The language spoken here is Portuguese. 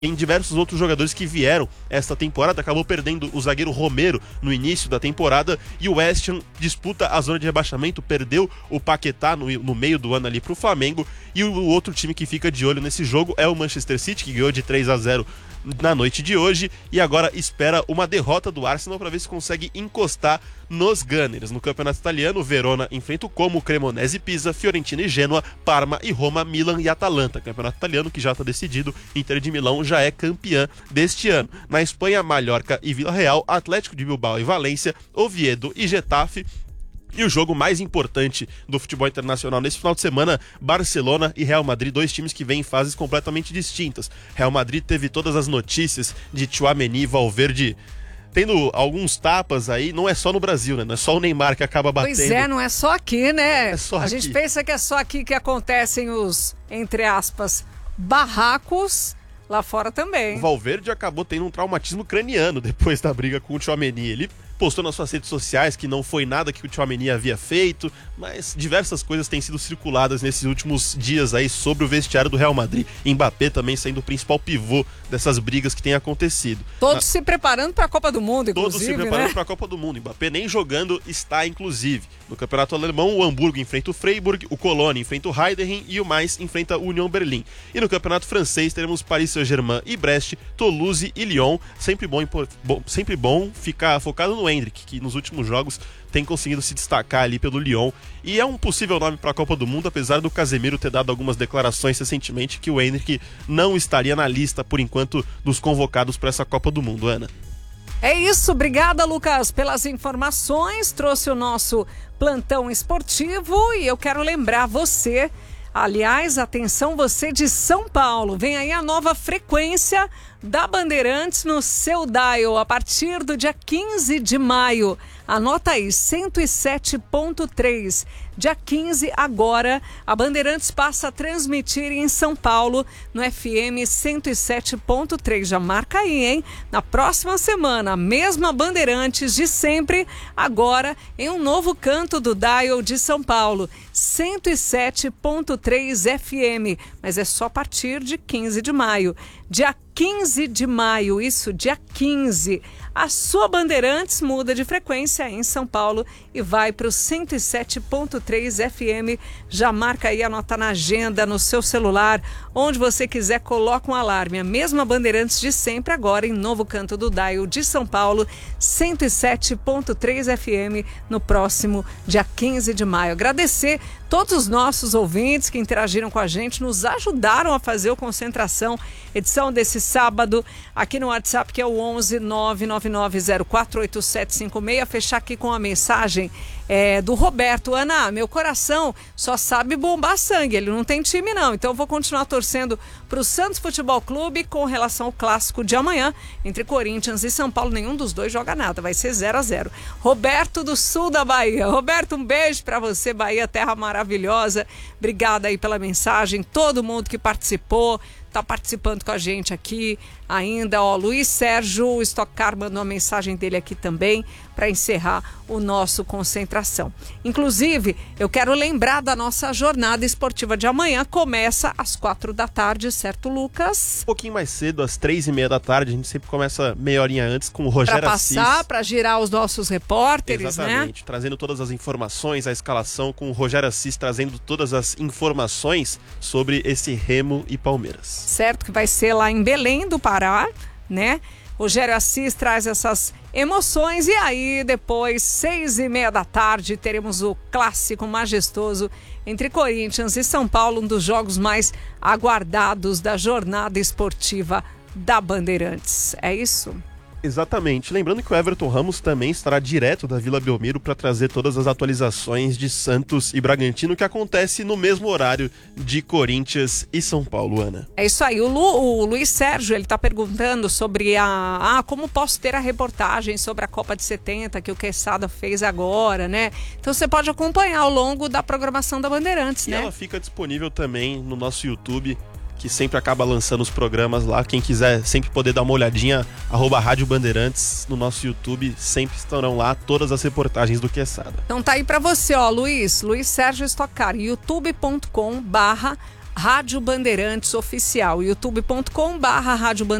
em diversos outros jogadores que vieram esta temporada. Acabou perdendo o zagueiro Romero no início da temporada, e o West Ham disputa a zona de rebaixamento, perdeu o Paquetá no meio do ano ali para o Flamengo, e o outro time que fica de olho nesse jogo é o Manchester City, que ganhou de 3-0 na noite de hoje, e agora espera uma derrota do Arsenal para ver se consegue encostar nos Gunners. No campeonato italiano, o Verona enfrenta o Como, Cremonese e Pisa, Fiorentina e Gênua, Parma e Roma, Milan e Atalanta. Campeonato italiano que já está decidido, Inter de Milão já é campeã deste ano. Na Espanha, Mallorca e Vila Real, Atlético de Bilbao e Valência, Oviedo e Getafe. E o jogo mais importante do futebol internacional nesse final de semana, Barcelona e Real Madrid, dois times que vêm em fases completamente distintas. Real Madrid teve todas as notícias de Tchouaméni e Valverde tendo alguns tapas aí, não é só no Brasil, né? Não é só o Neymar que acaba batendo. Pois é, não é só aqui, né? É só a aqui. gente pensa que é só aqui que acontecem os, entre aspas, barracos, lá fora também. O Valverde acabou tendo um traumatismo craniano depois da briga com o Tchouaméni. Ele postou nas suas redes sociais que não foi nada que o Tchouaméni havia feito, mas diversas coisas têm sido circuladas nesses últimos dias aí sobre o vestiário do Real Madrid. Mbappé também sendo o principal pivô dessas brigas que têm acontecido. Todos se preparando para a Copa do Mundo, inclusive, Todos se preparando para a Copa do Mundo. Mbappé nem jogando está, inclusive. No campeonato alemão, o Hamburgo enfrenta o Freiburg, o Cologne enfrenta o Heidenheim e o Mainz enfrenta o Union Berlin. E no campeonato francês teremos Paris Saint-Germain e Brest, Toulouse e Lyon. Sempre bom ficar focado no Endrick, que nos últimos jogos tem conseguido se destacar ali pelo Lyon, e é um possível nome para a Copa do Mundo, apesar do Casemiro ter dado algumas declarações recentemente que o Endrick não estaria na lista, por enquanto, dos convocados para essa Copa do Mundo. Ana. É isso, obrigada, Lucas, pelas informações, trouxe o nosso plantão esportivo, e eu quero lembrar você, aliás, atenção você de São Paulo, vem aí a nova frequência da Bandeirantes no seu dial a partir do dia 15 de maio. Anota aí, 107.3. Dia 15, agora, a Bandeirantes passa a transmitir em São Paulo no FM 107.3. Já marca aí, hein? Na próxima semana, a mesma Bandeirantes de sempre, agora em um novo canto do dial de São Paulo, 107.3 FM. Mas é só a partir de 15 de maio. Dia 15 de maio, isso, dia 15. A sua Bandeirantes muda de frequência em São Paulo e vai para o 107.3 FM. Já marca aí, anota na agenda, no seu celular, onde você quiser, coloca um alarme. A mesma Bandeirantes de sempre, agora em novo canto do dial de São Paulo, 107.3 FM, no próximo dia 15 de maio. Agradecer todos os nossos ouvintes que interagiram com a gente, nos ajudaram a fazer o Concentração, edição desse sábado, aqui no WhatsApp, que é o 11 999048756. Fechar aqui com a mensagem do Roberto. Ana, meu coração só sabe bombar sangue, ele não tem time não, então eu vou continuar torcendo para o Santos Futebol Clube com relação ao clássico de amanhã, entre Corinthians e São Paulo. Nenhum dos dois joga nada, vai ser 0-0. Roberto do sul da Bahia. Roberto, um beijo para você, Bahia, terra maravilhosa. Obrigada aí pela mensagem, todo mundo que participou, tá participando com a gente aqui ainda, ó, Luiz Sérgio Stock Car mandou uma mensagem dele aqui também para encerrar o nosso Concentração. Inclusive, eu quero lembrar da nossa jornada esportiva de amanhã, começa às 4 da tarde, certo, Lucas? Um pouquinho mais cedo, às 3:30 da tarde, a gente sempre começa meia horinha antes com o Rogério Assis. Para passar, para girar os nossos repórteres, exatamente, né? Trazendo todas as informações, a escalação, com o Rogério Assis trazendo todas as informações sobre esse Remo e Palmeiras. Certo, que vai ser lá em Belém do Pará, né? Rogério Assis traz essas emoções e aí depois, 6:30 da tarde, teremos o clássico majestoso entre Corinthians e São Paulo, um dos jogos mais aguardados da jornada esportiva da Bandeirantes. É isso? Exatamente. Lembrando que o Everton Ramos também estará direto da Vila Belmiro para trazer todas as atualizações de Santos e Bragantino, que acontece no mesmo horário de Corinthians e São Paulo, Ana. É isso aí. O Luiz Sérgio, ele está perguntando sobre como posso ter a reportagem sobre a Copa de 70 que o Quesada fez agora, né? Então você pode acompanhar ao longo da programação da Bandeirantes, né? E ela fica disponível também no nosso YouTube, que sempre acaba lançando os programas lá. Quem quiser sempre poder dar uma olhadinha, @Rádio Bandeirantes no nosso YouTube, sempre estarão lá todas as reportagens do Quesada. Então tá aí pra você, ó, Luiz Sérgio Stock Car, youtube.com/, Rádio Bandeirantes Oficial, youtube.com/Rádio Bandeirantes.